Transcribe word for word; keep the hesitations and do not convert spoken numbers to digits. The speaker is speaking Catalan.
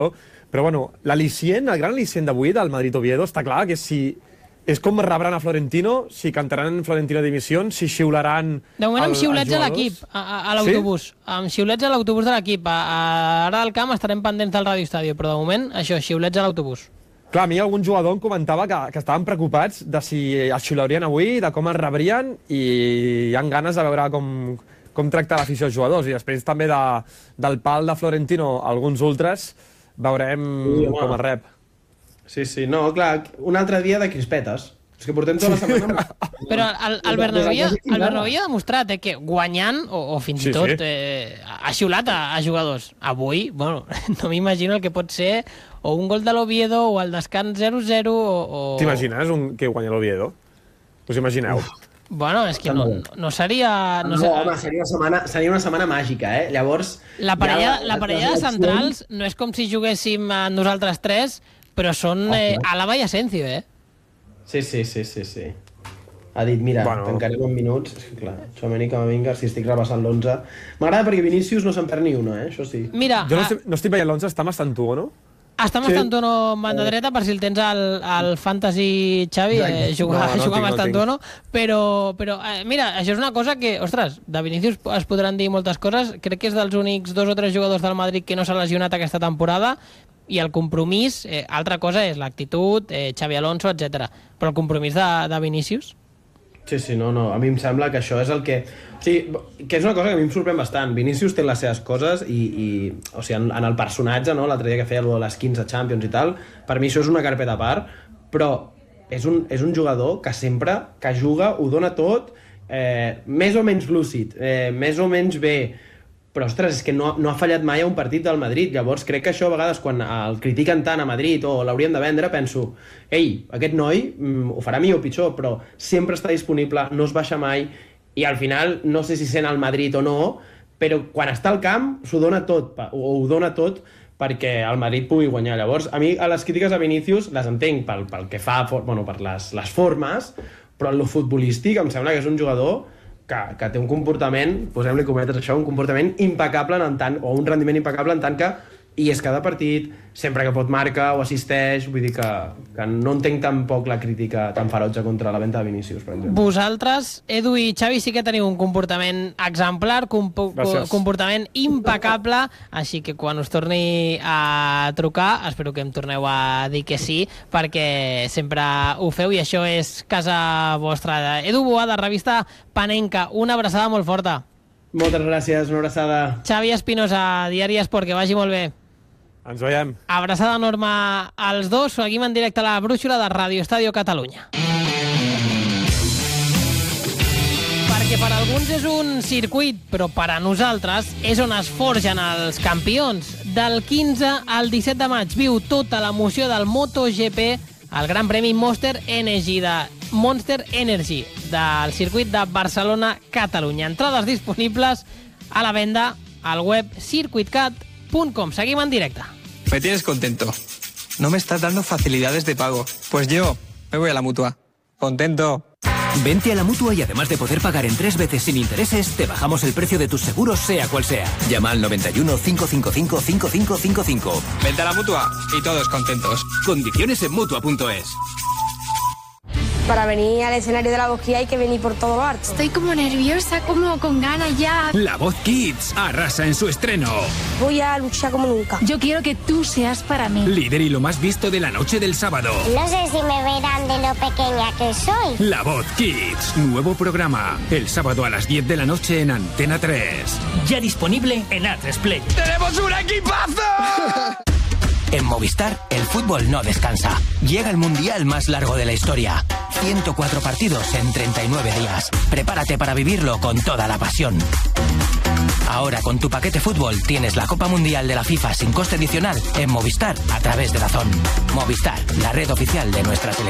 Però, bueno, l'al·licient, el gran al·licient d'avui del Madrid-Oviedo, està clar que si... És com rebran a Florentino, si cantaran Florentino dimissions, si xiularan... De moment amb xiulets a l'equip, a, a l'autobús. Sí? Amb xiulets a l'autobús de l'equip. A, a, ara al camp estarem pendents del Radio Estadio, però de moment, això, xiulets a l'autobús. Clar, a mi algun jugador em comentava que, que estaven preocupats de si els xiularien avui, de com es rebrien, i hi ha ganes de veure com, com tracta l'afició als jugadors. I després també de, del pal de Florentino, alguns ultres, veurem sí, com es rep. Sí, sí, no, clar, un altre dia de crispetes. És que portem tota la setmana... Però el, el Bernabéu el Bernabéu ha demostrat eh, que guanyant, o, o fins i tot, sí, sí. Eh, ha xiulat a, a jugadors. Avui, bueno, no m'imagino el que pot ser o un gol de l'Oviedo o el descans zero zero o... o... T'imagines un, que guanya l'Oviedo? Us imagineu? Bueno, és que no, no seria... No, no home, seria una, setmana, seria una setmana màgica, eh? Llavors... La parella, la, la parella de centrals no és com si juguéssim nosaltres tres, però són eh, Álava i Asensio, eh? Sí, sí, sí, sí, sí. Ha dit, mira, bueno, tancarem en minuts. És que, clar, Tchouaméni, Camavinga, si estic rebassant l'onze... M'agrada perquè Vinícius no se'n perd ni una, eh? Això sí. Mira... Jo no, estic, no estic veient l'onze, està Mastantuono, no? Està Mastantuono en banda dreta, per si el tens al, al Fantasy, Xavi, eh, jugar, no, no jugar Mastantuono, no però, però eh, mira, això és una cosa que, ostres, de Vinícius es podran dir moltes coses, crec que és dels únics dos o tres jugadors del Madrid que no s'ha lesionat aquesta temporada, i el compromís, eh, altra cosa és l'actitud, eh, Xavi Alonso, etcètera. Però el compromís de, de Vinícius... Sí, sí, no, no. A mi em sembla que això és el que... O sigui, que és una cosa que a mi em sorprèn bastant. Vinícius té les seves coses i, i o sigui, en, en el personatge, no? L'altre dia que feia les quinze Champions i tal, per mi això és una carpeta a part, però és un, és un jugador que sempre que juga ho dona tot, eh, més o menys lúcid, eh, més o menys bé, però, ostres, és que no, no ha fallat mai a un partit del Madrid. Llavors, crec que això a vegades, quan el critiquen tant a Madrid o l'haurien de vendre, penso, ei, aquest noi mm, ho farà millor o pitjor, però sempre està disponible, no es baixa mai, i al final, no sé si sent el Madrid o no, però quan està al camp s'ho dona tot, o ho dona tot, perquè el Madrid pugui guanyar. Llavors, a mi, a les crítiques a Vinícius les entenc pel, pel que fa, bueno, per les, les formes, però en lo futbolístic em sembla que és un jugador Que, que té un comportament, posem-li cometes això, un comportament impecable en tant, o un rendiment impecable en tant que i és cada partit, sempre que pot marca o assisteix, vull dir que, que no entenc tampoc la crítica tan ferotge contra la venda de Vinícius, per exemple. Vosaltres, Edu i Xavi, sí que teniu un comportament exemplar, compo comportament impecable, així que quan us torni a trucar, espero que em torneu a dir que sí, perquè sempre ho feu i això és casa vostra. Edu Boada, revista Panenka, una abraçada molt forta. Moltes gràcies, una abraçada. Xavi Espinosa, Diari Esport, que vagi molt bé. Ens veiem. Abraçada enorme als dos. Seguim en directe a la brúixola de Radio Estadio Catalunya. Perquè per alguns és un circuit, però per a nosaltres és on es forgen els campions. Del quinze al disset de maig viu tota l'emoció del MotoGP, el Gran Premi Monster Energy de Monster Energy del circuit de Barcelona-Catalunya. Entrades disponibles a la venda al web circuit cat punt com. Seguim en directe. Me tienes contento. No me estás dando facilidades de pago. Pues yo me voy a la Mutua. Contento. Vente a la Mutua y además de poder pagar en tres veces sin intereses, te bajamos el precio de tus seguros sea cual sea. Llama al noventa y uno, cinco cinco cinco, cinco cinco cinco cinco. Vente a la Mutua y todos contentos. Condiciones en Mutua punto es. Para venir al escenario de La Voz Kids hay que venir por todo lo alto. Estoy como nerviosa, como con ganas ya. La Voz Kids arrasa en su estreno. Voy a luchar como nunca. Yo quiero que tú seas para mí. Líder y lo más visto de la noche del sábado. No sé si me verán de lo pequeña que soy. La Voz Kids, nuevo programa. El sábado a las diez de la noche en Antena tres. Ya disponible en A tres Play. ¡Tenemos un equipazo! En Movistar, el fútbol no descansa. Llega el mundial más largo de la historia. ciento cuatro partidos en treinta y nueve días. Prepárate para vivirlo con toda la pasión. Ahora, con tu paquete fútbol, tienes la Copa Mundial de la FIFA sin coste adicional en Movistar a través de DAZN. Movistar, la red oficial de nuestra selección.